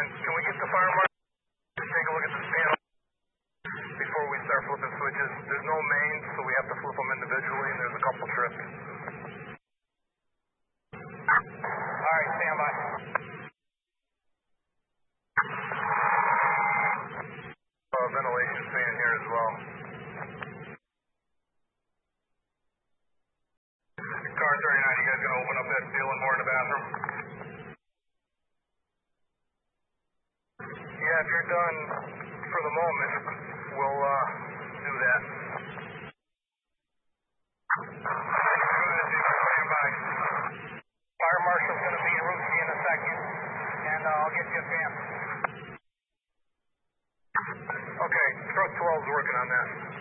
And can we get the fire marshal to take a look at this panel before we start flipping switches? There's no mains, so we have to flip them individually, and there's a couple trips. All right, stand by. Ventilation fan here as well. Car 39, you guys gonna open up that ceiling more in the bathroom? Yeah, if you're done for the moment, we'll do that. Go ahead, stand by. Fire marshal's gonna be Ruski in a second, and I'll get you a fan. Okay, truck 12's working on that.